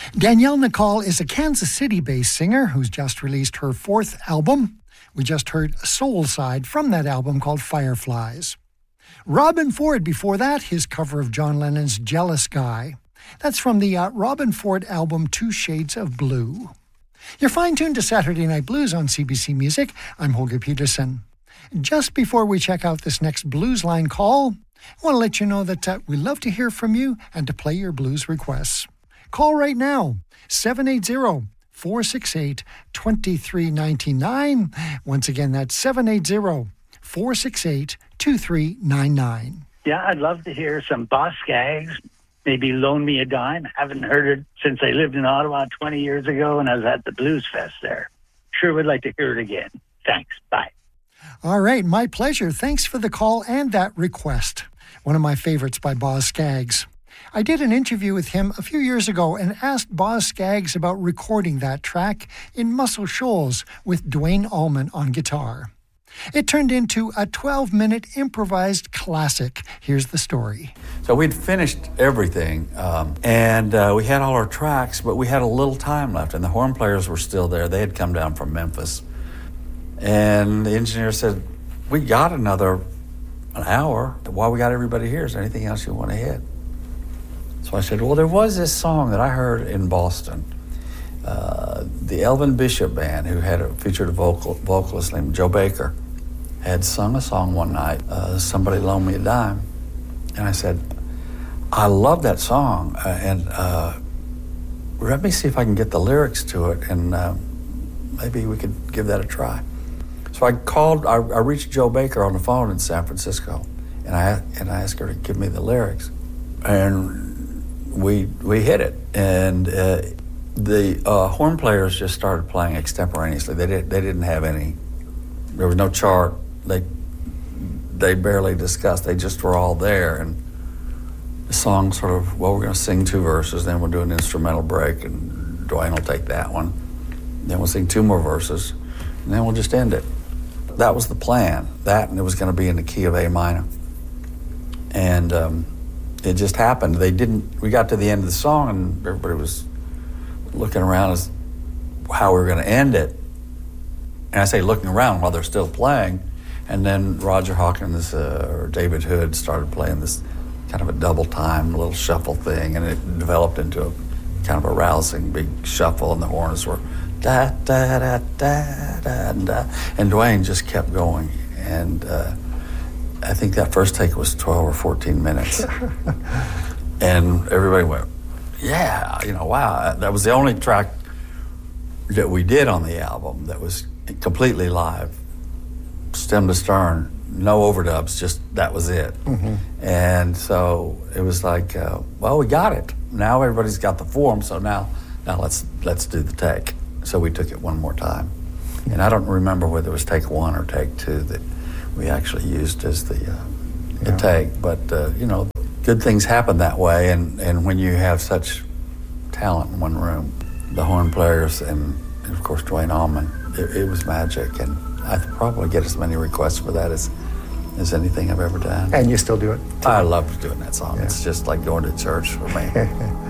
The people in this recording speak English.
Danielle Nicole is a Kansas City-based singer who's just released her 4th album. We just heard Soul Side from that album called Fireflies. Robben Ford before that, his cover of John Lennon's Jealous Guy. That's from the Robben Ford album Two Shades of Blue. You're fine-tuned to Saturday Night Blues on CBC Music. I'm Holger Peterson. Just before we check out this next Blues Line call, I want to let you know that we love to hear from you and to play your blues requests. Call right now, 780-468-2399. Once again, that's 780-468-2399. Yeah, I'd love to hear some Boz Scaggs, maybe Loan Me a Dime. Haven't heard it since I lived in Ottawa 20 years ago and I was at the Blues Fest there. Sure would like to hear it again. Thanks. Bye. All right, my pleasure. Thanks for the call and that request. One of my favorites by Boz Scaggs. I did an interview with him a few years ago and asked Boz Scaggs about recording that track in Muscle Shoals with Duane Allman on guitar. It turned into a 12-minute improvised classic. Here's the story. So we'd finished everything, and we had all our tracks, but we had a little time left, and the horn players were still there. They had come down from Memphis. And the engineer said, we got an hour. While we got everybody here, is there anything else you want to hit? So I said, well, there was this song that I heard in Boston. The Elvin Bishop Band, who featured a vocalist named Joe Baker, had sung a song one night, Somebody Loan Me a Dime. And I said, I love that song, and let me see if I can get the lyrics to it, and maybe we could give that a try. So I reached Joe Baker on the phone in San Francisco, and I asked her to give me the lyrics. And we hit it, and the horn players just started playing extemporaneously. They didn't have any. There was no chart. They barely discussed. They just were all there, and the song sort of, well, we're going to sing 2 verses, then we'll do an instrumental break, and Duane will take that one. Then we'll sing 2 more verses, and then we'll just end it. That was the plan. That, and it was going to be in the key of A minor, and it just happened. We got to the end of the song and everybody was looking around as how we were going to end it. And I say looking around while they're still playing. And then Roger Hawkins or David Hood started playing this kind of a double time, little shuffle thing. And it developed into a kind of a rousing big shuffle, and the horns were da, da, da, da, da, da. And Duane just kept going. And I think that first take was 12 or 14 minutes. And everybody went, yeah, wow. That was the only track that we did on the album that was completely live, stem to stern, no overdubs, just that was it. Mm-hmm. And so it was like, well, we got it. Now everybody's got the form, so now let's do the take. So we took it one more time. And I don't remember whether it was take 1 or take 2 that we actually used as the take, but good things happen that way, and when you have such talent in one room, the horn players and of course Duane Allman, it was magic, and I probably get as many requests for that as anything I've ever done. And you still do it? I love doing that song. Yeah. It's just like going to church for me.